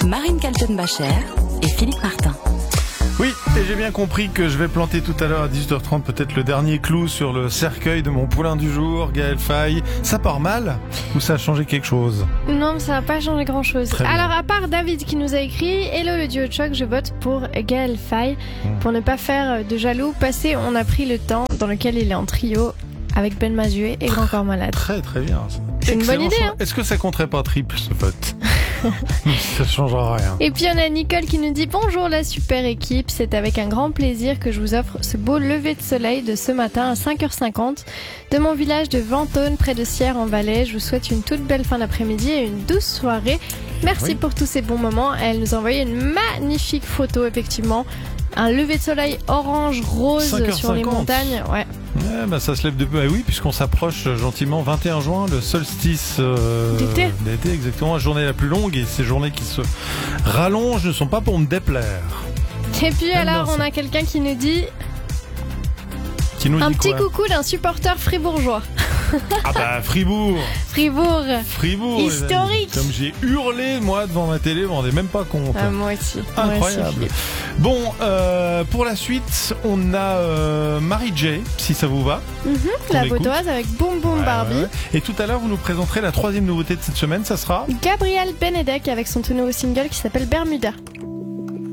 Marine Kaltenbacher et Philippe Martin. Oui, et j'ai bien compris que je vais planter tout à l'heure à 18h30 peut-être le dernier clou sur le cercueil de mon poulain du jour, Gaël Faye. Ça part mal ou ça a changé quelque chose? Non, ça n'a pas changé grand-chose. Très bien. Alors, à part David qui nous a écrit « Hello le duo de choc, je vote pour Gaël Faye. Pour ne pas faire de jaloux, passé, on a pris le temps dans lequel il est en trio avec Ben Mazué et Grand Corps Malade. » Très très bien. C'est une bonne idée, choix. hein. Est-ce que ça compterait pas triple ce vote? Ça changera rien. Et puis on a Nicole qui nous dit « Bonjour la super équipe, c'est avec un grand plaisir que je vous offre ce beau lever de soleil de ce matin à 5h50 de mon village de Ventône près de Sierre-en-Valais. Je vous souhaite une toute belle fin d'après-midi et une douce soirée. Merci pour tous ces bons moments. » Elle nous a envoyé une magnifique photo, effectivement. Un lever de soleil orange-rose 5h50. sur les montagnes. Ouais. Ouais, bah ça se lève depuis. Oui, puisqu'on s'approche gentiment 21 juin, le solstice d'été, exactement, la journée la plus longue. Et ces journées qui se rallongent ne sont pas pour me déplaire. Et puis J'aime alors, bien on ça. a quelqu'un qui nous dit Qui nous un dit petit quoi? coucou d'un supporter fribourgeois. Ah bah Fribourg, Fribourg. les Historique. amis. Comme j'ai hurlé moi devant ma télé, vous vous rendez même pas compte. Moi aussi. Incroyable. Bon, pour la suite, on a Marie-J, si ça vous va. La l'écoute. Vaudoise avec Boom Boom Barbie. Ouais. Et tout à l'heure, vous nous présenterez la troisième nouveauté de cette semaine, ça sera Gabriel Benedek avec son tout nouveau single qui s'appelle Bermuda.